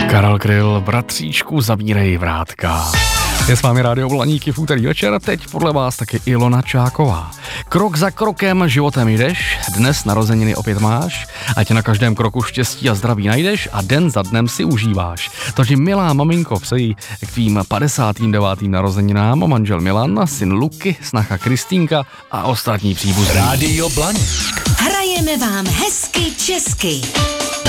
Karel Kryl, bratříčku, zabírej vrátka. Je s vámi Rádio Blaníky v úterý večer, teď podle vás taky Ilona Čáková. Krok za krokem životem jdeš, dnes narozeniny opět máš, ať na každém kroku štěstí a zdraví najdeš a den za dnem si užíváš. Takže milá maminko, přeji k tvým 59. narozeninám manžel Milan, syn Luky, snacha Kristýnka a ostatní příbuzní. Rádio Blaník. Hrajeme vám hezky česky.